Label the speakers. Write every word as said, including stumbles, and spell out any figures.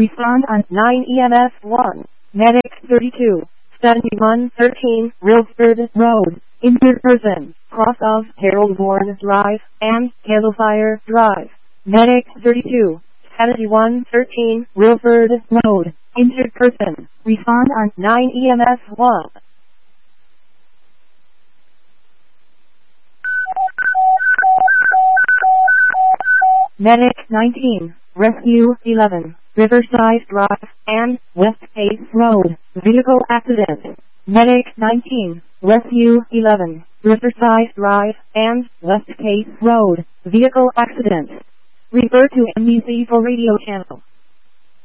Speaker 1: Respond on nine E M S one. Medic thirty-two, seventy-one thirteen, Wilford Road. Injured person, cross of Harold Warren Drive and Candlefire Drive. Medic thirty-two, seventy-one thirteen, Wilford Road. Injured person. Respond on nine E M S one. Medic nineteen, Rescue eleven, Riverside Drive and West Case Road. Vehicle accident. Medic nineteen, Rescue eleven, Riverside Drive and West Case Road. Vehicle accident. Refer to M D C for radio channel.